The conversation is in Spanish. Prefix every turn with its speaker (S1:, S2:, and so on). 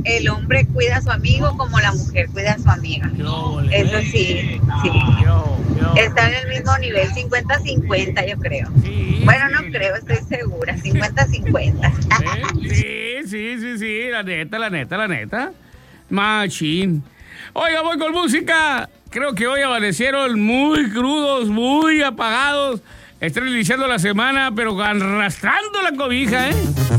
S1: el hombre cuida a su amigo como la mujer cuida a su amiga. Eso sí, sí. Está en el mismo nivel, 50-50 yo creo.
S2: Sí,
S1: Bueno, no
S2: sí.
S1: creo, estoy segura, 50-50.
S2: Sí, la neta. Machín. Oiga, voy con música. Creo que hoy amanecieron muy crudos, muy apagados. Están iniciando la semana, pero arrastrando la cobija, ¿eh?